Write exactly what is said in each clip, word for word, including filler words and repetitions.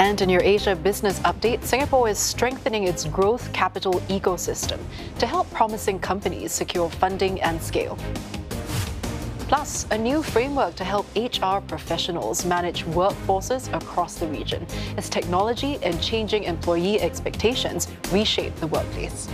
And in your Asia Business Update, Singapore is strengthening its growth capital ecosystem to help promising companies secure funding and scale. Plus, a new framework to help H R professionals manage workforces across the region as technology and changing employee expectations reshape the workplace.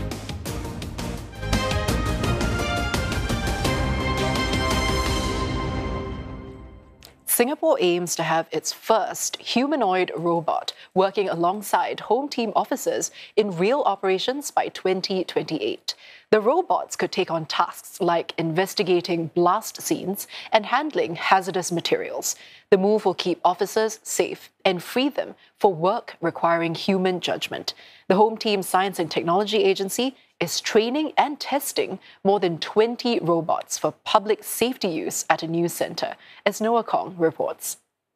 Singapore aims to have its first humanoid robot working alongside home team officers in real operations by twenty twenty-eight. The robots could take on tasks like investigating blast scenes and handling hazardous materials. The move will keep officers safe and free them for work requiring human judgment. The Home Team Science and Technology Agency is training and testing more than twenty robots for public safety use at a new centre, as Noah Kong reports.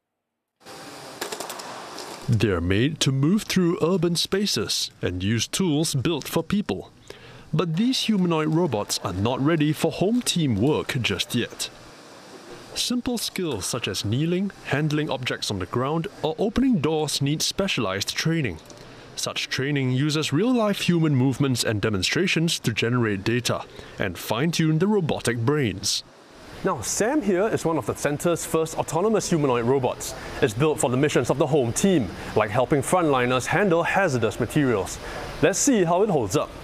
They're made to move through urban spaces and use tools built for people. But these humanoid robots are not ready for home team work just yet. Simple skills such as kneeling, handling objects on the ground, or opening doors need specialized training. Such training uses real-life human movements and demonstrations to generate data and fine-tune the robotic brains. Now, Sam here is one of the centre's first autonomous humanoid robots. It's built for the missions of the home team, like helping frontliners handle hazardous materials. Let's see how it holds up.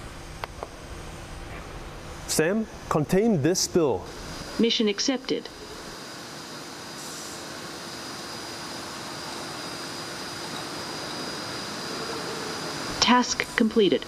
Sam, contain this spill. Mission accepted. Task completed.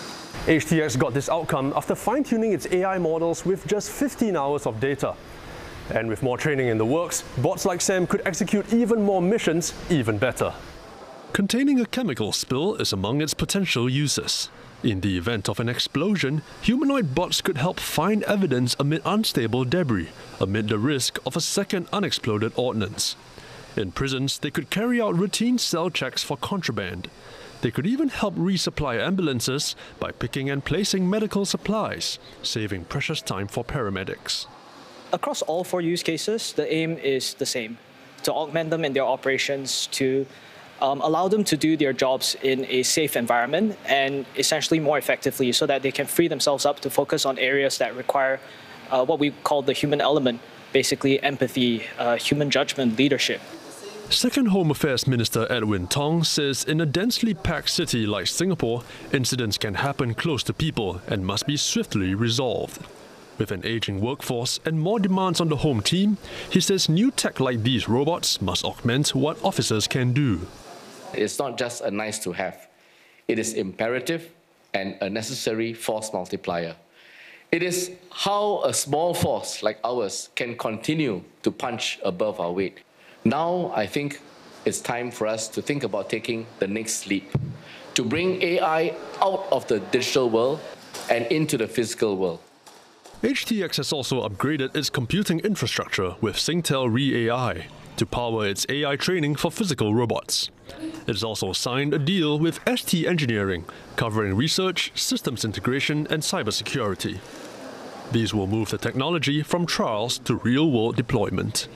H T X got this outcome after fine-tuning its A I models with just fifteen hours of data. And with more training in the works, bots like Sam could execute even more missions even better. Containing a chemical spill is among its potential uses. In the event of an explosion, humanoid bots could help find evidence amid unstable debris, amid the risk of a second unexploded ordnance. In prisons, they could carry out routine cell checks for contraband. They could even help resupply ambulances by picking and placing medical supplies, saving precious time for paramedics. Across all four use cases, the aim is the same: to augment them in their operations, to um, allow them to do their jobs in a safe environment and essentially more effectively so that they can free themselves up to focus on areas that require uh, what we call the human element, basically empathy, uh, human judgment, leadership. Second Home Affairs Minister Edwin Tong says in a densely packed city like Singapore, incidents can happen close to people and must be swiftly resolved. With an aging workforce and more demands on the home team, he says new tech like these robots must augment what officers can do. It's not just a nice to have. It is imperative and a necessary force multiplier. It is how a small force like ours can continue to punch above our weight. Now, I think it's time for us to think about taking the next leap, to bring A I out of the digital world and into the physical world. H T X has also upgraded its computing infrastructure with Singtel Re A I to power its A I training for physical robots. It has also signed a deal with S T Engineering, covering research, systems integration, and cybersecurity. These will move the technology from trials to real-world deployment.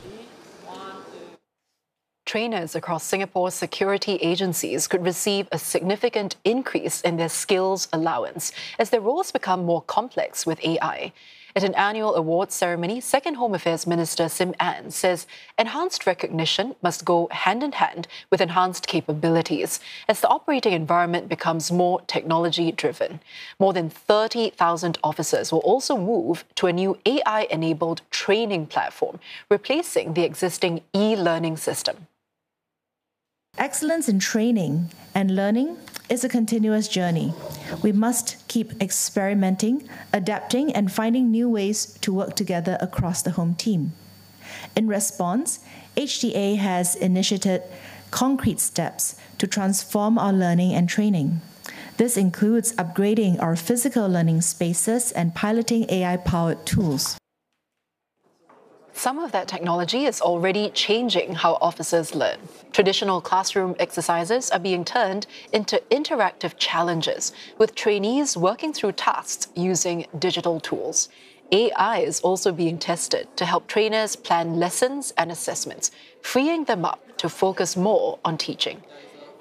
Trainers across Singapore's security agencies could receive a significant increase in their skills allowance as their roles become more complex with A I. At an annual awards ceremony, Second Home Affairs Minister Sim Ann says enhanced recognition must go hand in hand with enhanced capabilities as the operating environment becomes more technology-driven. More than thirty thousand officers will also move to a new A I-enabled training platform, replacing the existing e-learning system. Excellence in training and learning is a continuous journey. We must keep experimenting, adapting, and finding new ways to work together across the home team. In response, H T A has initiated concrete steps to transform our learning and training. This includes upgrading our physical learning spaces and piloting A I-powered tools. Some of that technology is already changing how officers learn. Traditional classroom exercises are being turned into interactive challenges, with trainees working through tasks using digital tools. A I is also being tested to help trainers plan lessons and assessments, freeing them up to focus more on teaching.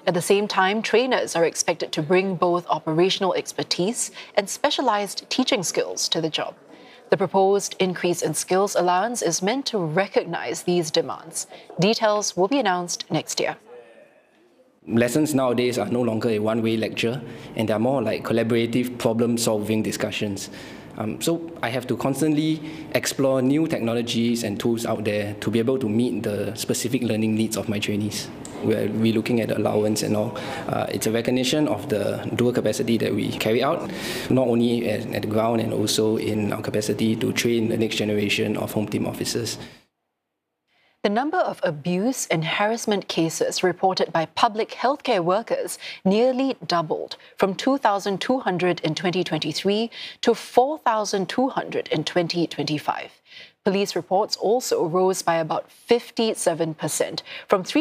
At the same time, trainers are expected to bring both operational expertise and specialized teaching skills to the job. The proposed increase in skills allowance is meant to recognize these demands. Details will be announced next year. Lessons nowadays are no longer a one-way lecture, and they are more like collaborative problem-solving discussions. Um, so I have to constantly explore new technologies and tools out there to be able to meet the specific learning needs of my trainees. We're, we're looking at the allowance and all. Uh, it's a recognition of the dual capacity that we carry out, not only at, at the ground and also in our capacity to train the next generation of home team officers. The number of abuse and harassment cases reported by public healthcare workers nearly doubled from two thousand two hundred in twenty twenty-three to four thousand two hundred in twenty twenty-five. Police reports also rose by about fifty-seven percent from three